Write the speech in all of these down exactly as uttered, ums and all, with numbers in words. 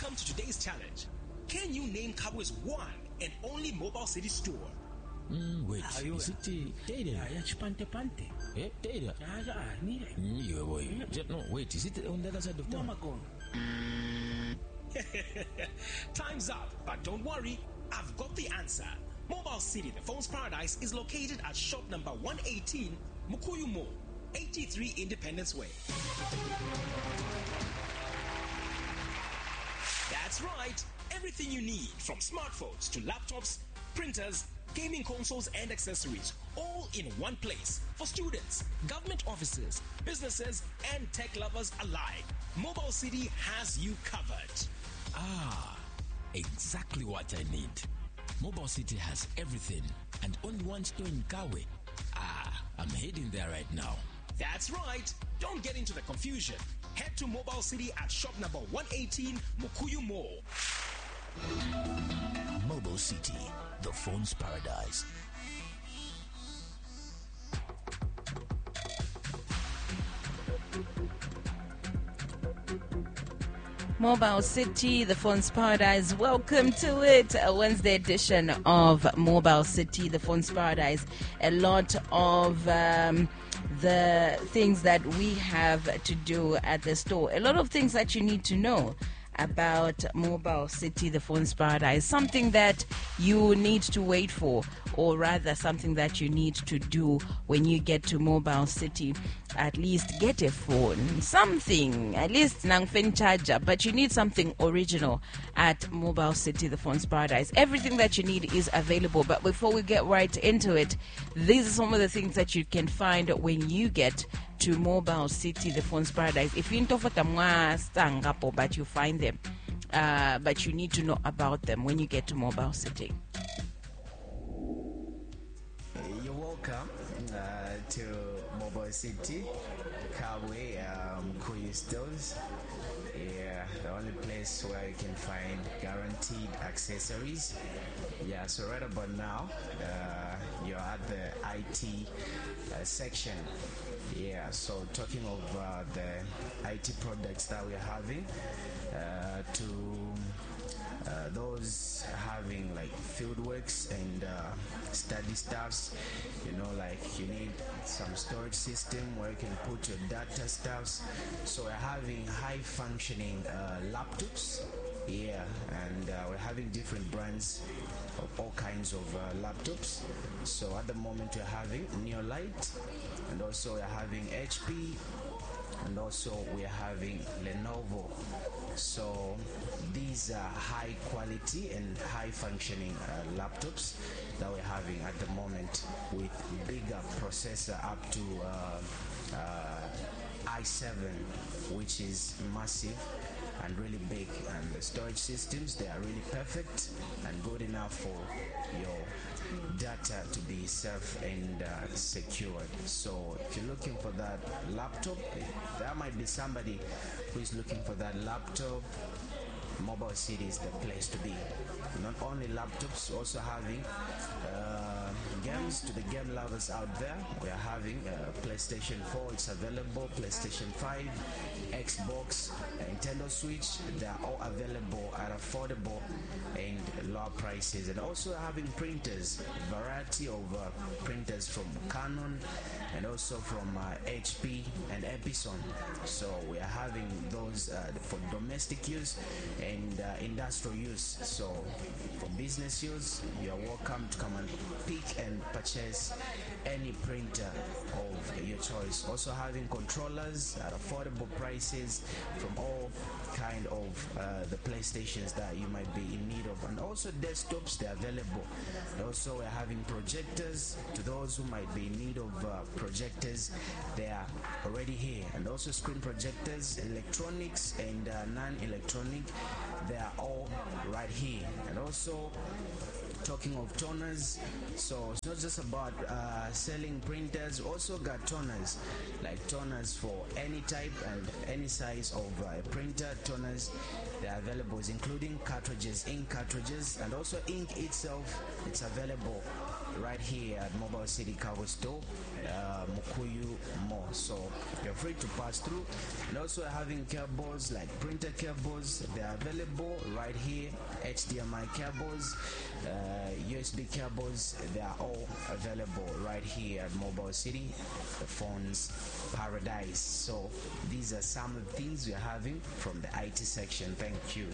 Welcome to today's challenge. Can you name Kabwe's one and only Mobile City store? Mm, wait, Ah, you- is it uh, Taylor? Ah, yeah, chipante pante. Eh, Taylor? Ah, yeah, ah, nile. Mm, yeah, boy. Just, no, wait, is it on the other side of town? Mama gone. Time's up, but don't worry, I've got the answer. Mobile City, the phone's paradise, is located at shop number one eighteen, Mukuyu Mall, eighty-three Independence Way. That's right, everything you need, from smartphones to laptops, printers, gaming consoles and accessories, all in one place. For students, government offices, businesses and tech lovers alike, Mobile City has you covered. Ah, exactly what I need. Mobile City has everything and only one store in Kawe. Ah, I'm heading there right now. That's right. Don't get into the confusion. Head to Mobile City at shop number one eighteen, Mukuyu Mall. Mobile City, the phone's paradise. Mobile City, the phone's paradise. Welcome to it, a Wednesday edition of Mobile City, the phone's paradise. A lot of um, the things that we have to do at the store, a lot of things that you need to know about Mobile City, the phone's paradise, something that you need to wait for, or rather something that you need to do when you get to Mobile City. At least get a phone, something, at least nangfen charger, but you need something original at Mobile City, the phone's paradise. Everything that you need is available, but before we get right into it, these are some of the things that you can find when you get to Mobile City, the phone's paradise. If you don't but you find them, uh, but you need to know about them when you get to Mobile City. You're welcome uh, to Mobile City, Kawe, um, Kuyu Stores. Yeah, the only place where you can find guaranteed accessories. Yeah, so right about now, uh, you're at the I T uh, section. Yeah, so talking of uh, the I T products that we're having, uh, to uh, those having like field works and uh, study stuffs, you know, like you need some storage system where you can put your data stuffs. So we're having high functioning uh, laptops. Yeah, and uh, we're having different brands of all kinds of uh, laptops. So at the moment we're having Neolite, and also we're having H P, and also we're having Lenovo. So these are high quality and high functioning uh, laptops that we're having at the moment, with bigger processor up to uh, uh, i seven, which is massive and really big, and the storage systems, they are really perfect and good enough for your data to be safe and uh, secured. So if you're looking for that laptop, there might be somebody who is looking for that laptop. Mobile City is the place to be. Not only laptops, also having uh, games to the game lovers out there. We are having uh, PlayStation four, it's available, PlayStation five, Xbox, Nintendo Switch. They are all available at affordable and low prices. And also having printers, variety of uh, printers from Canon and also from uh, H P and Epson. So we are having those uh, for domestic use and uh, industrial use. So for business use, you are welcome to come and pick and purchase any printer of your choice. Also having controllers at affordable prices from all kind of uh, the PlayStations that you might be in need of, and also desktops, they're available. And also we're having projectors to those who might be in need of uh, projectors. They are already here, and also screen projectors, electronics and uh, non-electronic, they are all right here. And also talking of toners, so it's not just about uh, selling printers, also got toners, like toners for any type and any size of uh, printer. Toners, they are available, including cartridges, ink cartridges, and also ink itself, it's available right here at Mobile City Cargo Store, uh, Mukuyu Mall. So you're free to pass through. And also having cables like printer cables, they are available right here. H D M I cables, uh, U S B cables, they are all available right here at Mobile City, the phone's paradise. So these are some of the things we're having from the I T section. Thank you.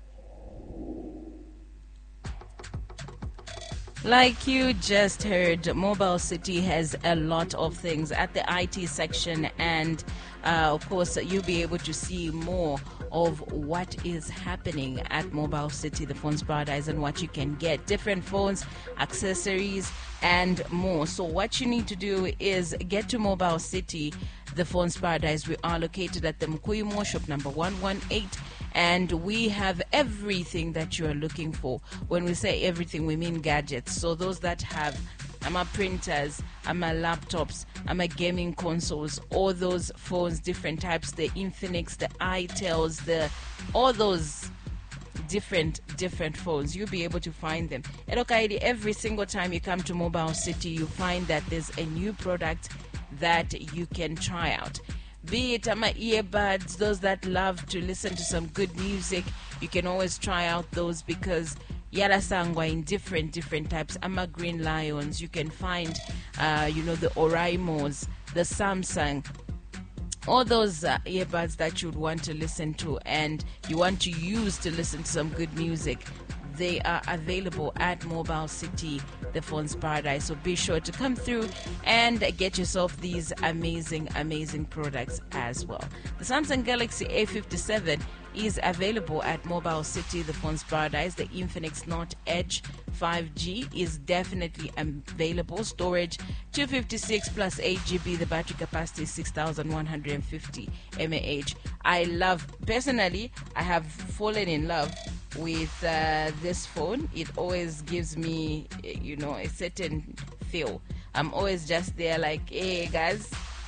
Like you just heard, Mobile City has a lot of things at the I T section, and uh, of course you'll be able to see more of what is happening at Mobile City, the phone's paradise, and what you can get, different phones, accessories, and more. So what you need to do is get to Mobile City, the phone's paradise. We are located at the Mukuyu Mall, shop number one one eight, and we have everything that you are looking for. When we say everything, we mean gadgets. So those that have AMA printers, AMA laptops, AMA gaming consoles, all those phones, different types, the Infinix, the iTels, the all those different different phones, you'll be able to find them. Elokaidi, every single time you come to Mobile City, you find that there's a new product that you can try out. Be it my earbuds, those that love to listen to some good music, you can always try out those, because Yara Sangwa in different different types. Ama Green Lions, you can find uh, you know, the Oraimos, the Samsung, all those uh, earbuds that you would want to listen to and you want to use to listen to some good music. They are available at Mobile City, the phone's paradise. So be sure to come through and get yourself these amazing, amazing products as well. The Samsung Galaxy A fifty-seven is available at Mobile City, the phone's paradise. The Infinix Note Edge five G is definitely available. Storage two fifty-six plus eight gigabytes. The battery capacity is six thousand one hundred fifty milliamp hours. I love, personally, I have fallen in love with uh, this phone. It always gives me, you know, a certain feel. I'm always just there like, hey guys,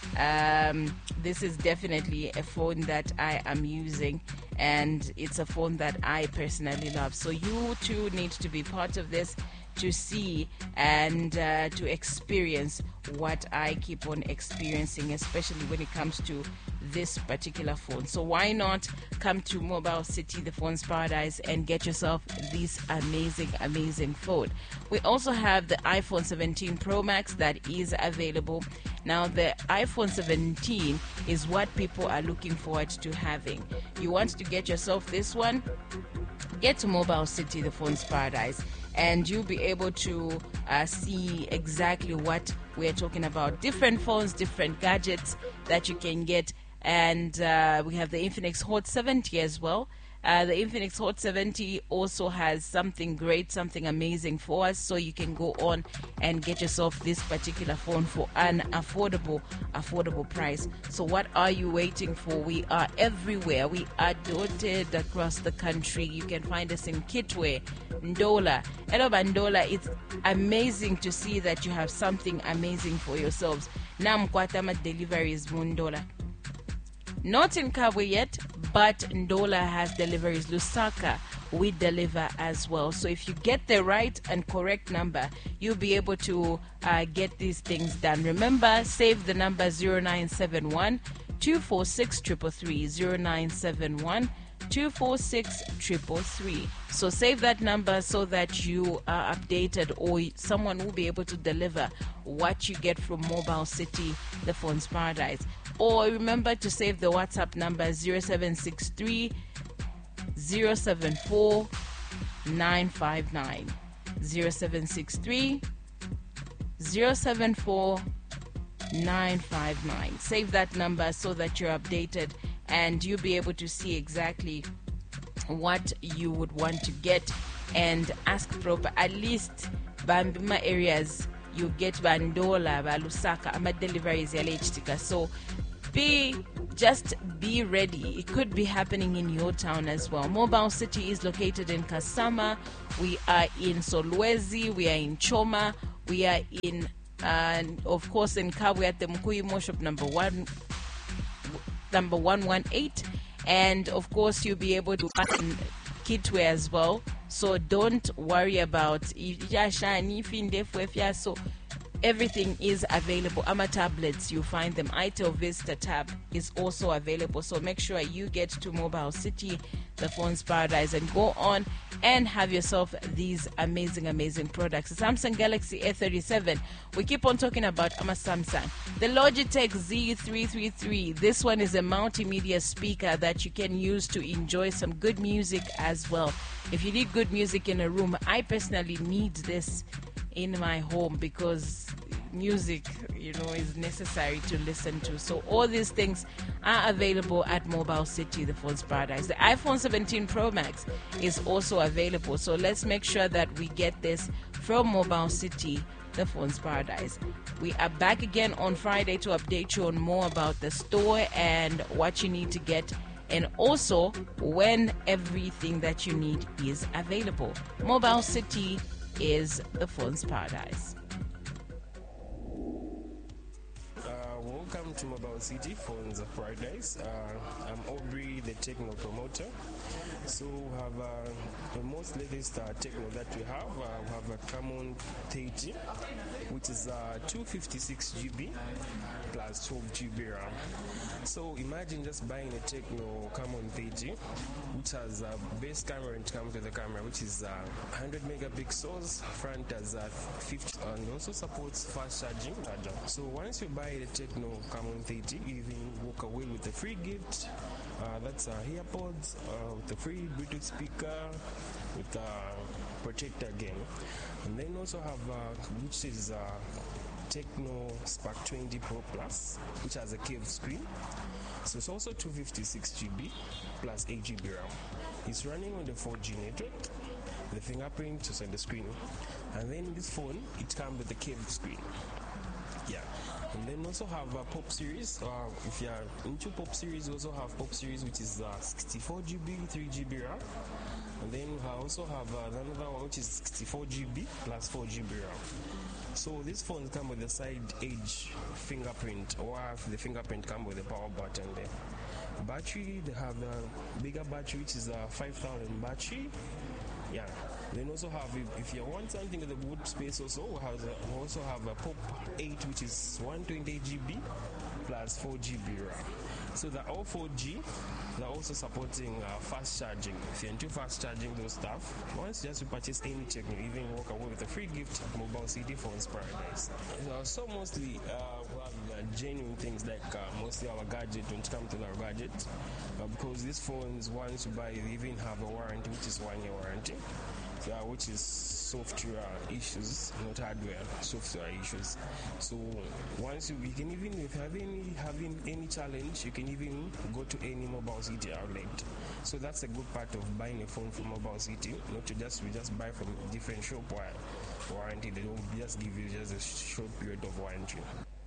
um, this is definitely a phone that I am using, and it's a phone that I personally love. So you too need to be part of this to see and uh, to experience what I keep on experiencing, especially when it comes to this particular phone. So why not come to Mobile City, the phone's paradise, and get yourself this amazing, amazing phone. We also have the iPhone seventeen Pro Max that is available. Now, the iPhone seventeen is what people are looking forward to having. You want to get yourself this one? Get to Mobile City, the phone's paradise, and you'll be able to uh, see exactly what we're talking about. Different phones, different gadgets that you can get. And uh, we have the Infinix Hot seventy as well. Uh, the Infinix Hot seventy also has something great, something amazing for us. So you can go on and get yourself this particular phone for an affordable, affordable price. So what are you waiting for? We are everywhere. We are dotted across the country. You can find us in Kitwe, Ndola. Hello, Bandola. It's amazing to see that you have something amazing for yourselves. Namkwatama deliveries Mundola. Not in Kabwe yet, but Ndola has deliveries. Lusaka, we deliver as well. So if you get the right and correct number, you'll be able to uh, get these things done. Remember, save the number zero nine seven one, two four six, three three three, zero nine seven one, two four six, three three three. So save that number so that you are updated, or someone will be able to deliver what you get from Mobile City, the phone's paradise. Or remember to save the WhatsApp number zero seven six three, zero seven four, nine five nine. zero seven six three, zero seven four, nine five nine. Save that number so that you're updated and you'll be able to see exactly what you would want to get and ask proper. At least Bambima areas you get Bandola, Balusaka, ama deliveries ya Lechtika. So be just be ready. It could be happening in your town as well. Mobile City is located in Kasama. We are in Solwezi. We are in Choma. We are in, uh, of course, in Kabwe at the Mukuyu Mall shop number one, number one one eight, and of course you'll be able to in Kitwe as well. So don't worry about so everything is available. Ama tablets, you find them. itel Vista tab is also available. So make sure you get to Mobile City, the phone's paradise, and go on and have yourself these amazing, amazing products. The Samsung Galaxy A thirty-seven. We keep on talking about Ama Samsung. The Logitech Z three thirty-three. This one is a multimedia speaker that you can use to enjoy some good music as well. If you need good music in a room, I personally need this in my home because music, you know, is necessary to listen to. So all these things are available at Mobile City, the phone's paradise. The iPhone seventeen Pro Max is also available. So let's make sure that we get this from Mobile City, the phone's paradise. We are back again on Friday to update you on more about the store and what you need to get, and also when everything that you need is available. Mobile City is the phone's paradise. Uh, welcome to Mobile City Phones Paradise. Uh, I'm Aubrey, the techno promoter. So we have uh, the most latest uh, techno that we have. Uh, we have a Camon thirty, which is uh, two hundred fifty-six gigabytes plus twelve gigabytes RAM. So imagine just buying a Techno Camon thirty, which has a base camera and comes with the camera, which is uh, one hundred megapixels, front has uh, fifty, and also supports fast charging. So once you buy the Techno Camon thirty, you even walk away with a free gift. Uh, that's uh, AirPods uh, with a free Bluetooth speaker with a protector again, and then also have uh, which is uh, Techno Spark twenty Pro Plus, which has a curved screen. So it's also two hundred fifty-six gigabytes plus eight gigabytes RAM. It's running on the four G network. The fingerprint is on the screen, and then this phone it comes with a curved screen. Yeah. And then also have a Pop Series. Uh, if you are into Pop Series, we also have Pop Series, which is uh, sixty-four gigabytes, three gigabytes RAM. And then we also have uh, another one, which is sixty-four gigabytes plus four gigabytes RAM. So these phones come with a side edge fingerprint, or if the fingerprint come with a power button there. Battery, they have a bigger battery, which is a five thousand battery. Yeah. Then also have, if, if you want something with a good space also, we, have a, we also have a Pop eight, which is one hundred twenty-eight gigabytes plus four gigabytes RAM. So they're all four G. They're also supporting uh, fast charging. If you're into fast charging those stuff, once you just purchase any Techno, even walk away with a free gift at Mobile City Phones Paradise. Uh, so mostly uh, we have uh, genuine things like uh, mostly our gadget when it comes to our gadget, uh, because these phones, once you buy, they even have a warranty, which is one year warranty. Uh, which is software issues, not hardware, software issues. So once you, you can even, if you have any having any challenge, you can even go to any Mobile City outlet. So that's a good part of buying a phone from Mobile City, not to just we just buy from different shop where warranty, they don't just give you just a short period of warranty.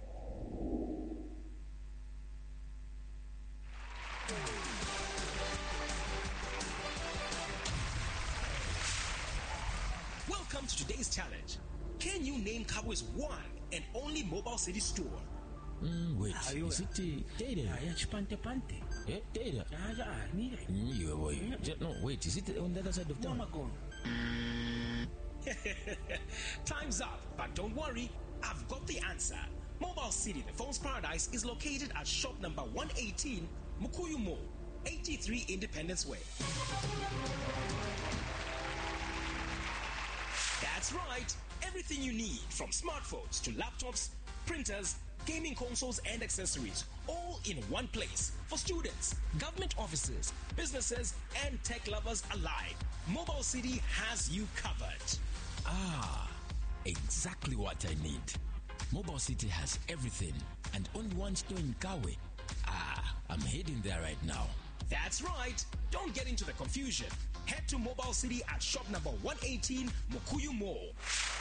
Welcome to today's challenge. Can you name Kabwe's one and only Mobile City store? Mm, wait, Ayo, is it the data? Aya chipante pante. Eh, data? Ya ya ni dai. Mm, you boy. Just, no, wait, is it on the other side of town? Mama go. Time's up, but don't worry, I've got the answer. Mobile City, the phone's paradise, is located at shop number one eighteen, Mukuyu Mall, eighty-three Independence Way. That's right. Everything you need, from smartphones to laptops, printers, gaming consoles and accessories, all in one place. For students, government offices, businesses and tech lovers alike, Mobile City has you covered. Ah, exactly what I need. Mobile City has everything and only one store in Kawe. Ah, I'm heading there right now. That's right. Don't get into the confusion. Head to Mobile City at shop number one eighteen, Mukuyu Mall.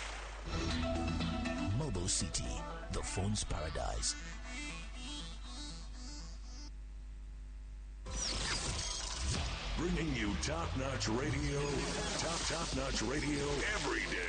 Mobile City, the phone's paradise. Bringing you top-notch radio, top, top-notch radio every day.